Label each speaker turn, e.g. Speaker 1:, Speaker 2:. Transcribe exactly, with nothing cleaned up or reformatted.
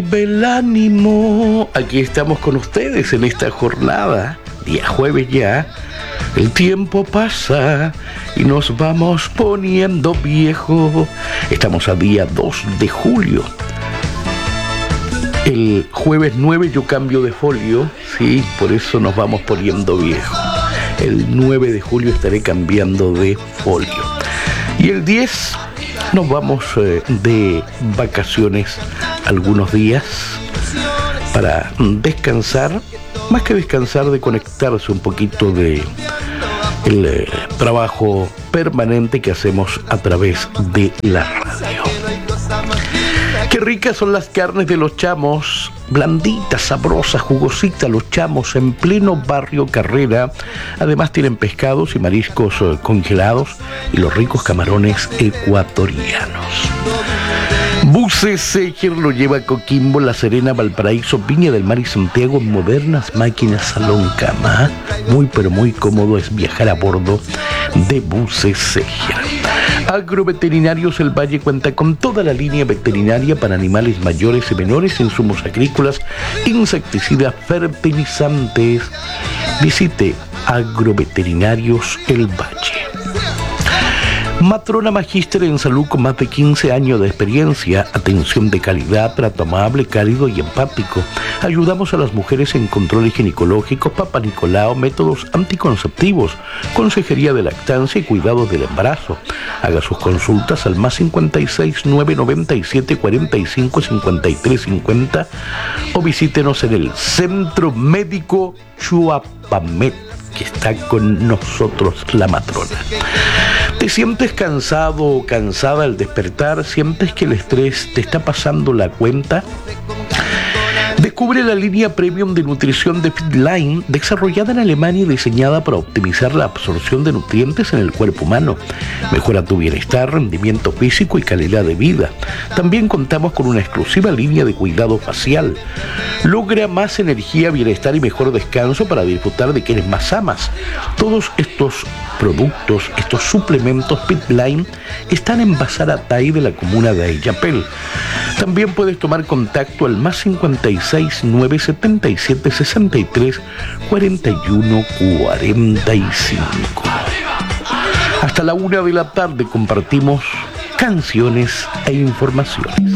Speaker 1: Bel ánimo, aquí estamos con ustedes en esta jornada, día jueves ya. El tiempo pasa y nos vamos poniendo viejos. Estamos a día dos de julio. El jueves nueve yo cambio de folio, sí, por eso nos vamos poniendo viejos. El nueve de julio estaré cambiando de folio. Y el diez nos vamos eh, de vacaciones algunos días para descansar, más que descansar, de conectarse un poquito de el eh, trabajo permanente que hacemos a través de la radio. Qué ricas son las carnes de Los Chamos, blanditas, sabrosas, jugositas, Los Chamos en pleno barrio Carrera. Además tienen pescados y mariscos eh, congelados y los ricos camarones ecuatorianos. Buses Seger lo lleva a Coquimbo, La Serena, Valparaíso, Viña del Mar y Santiago en modernas máquinas salón cama. Muy pero muy cómodo es viajar a bordo de Buses Seger. Agroveterinarios El Valle cuenta con toda la línea veterinaria para animales mayores y menores, insumos agrícolas, insecticidas, fertilizantes. Visite Agroveterinarios El Valle. Matrona Magíster en salud con más de quince años de experiencia, atención de calidad, trato amable, cálido y empático. Ayudamos a las mujeres en controles ginecológicos, Papa Nicolau, métodos anticonceptivos, consejería de lactancia y cuidados del embarazo. Haga sus consultas al más cincuenta y seis, nueve noventa y siete, cuarenta y cinco, cincuenta y tres cincuenta o visítenos en el Centro Médico Chuapamet, que está con nosotros la matrona. ¿Te sientes cansado o cansada al despertar? ¿Sientes que el estrés te está pasando la cuenta? Descubre la línea premium de nutrición de Fitline, desarrollada en Alemania y diseñada para optimizar la absorción de nutrientes en el cuerpo humano. Mejora tu bienestar, rendimiento físico y calidad de vida. También contamos con una exclusiva línea de cuidado facial. Logra más energía, bienestar y mejor descanso para disfrutar de quienes más amas. Todos estos productos, estos suplementos Fitline están en Bazar Atay de la comuna de Ayapel. También puedes tomar contacto al más cincuenta y seis, nueve setenta y siete, sesenta y tres, cuarenta y uno, cuarenta y cinco. Hasta la una de la tarde compartimos canciones e informaciones.